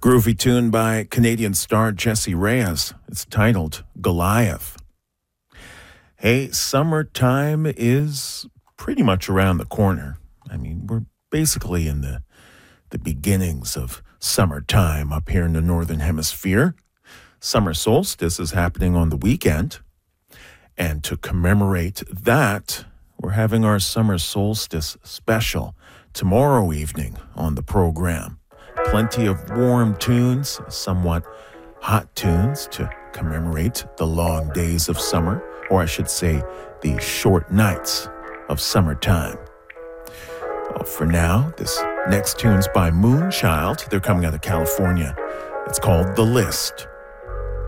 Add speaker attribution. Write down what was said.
Speaker 1: Groovy tune by Canadian star Jessie Reyez. It's titled Goliath. Hey, summertime is pretty much around the corner. I mean, we're basically in the beginnings of summertime up here in the Northern Hemisphere. Summer solstice is happening on the weekend. And to commemorate that, we're having our summer solstice special tomorrow evening on the program. Plenty of warm tunes, somewhat hot tunes to commemorate the long days of summer, or I should say, the short nights of summertime. Well, for now, this next tune's by Moonchild. They're coming out of California. It's called The List.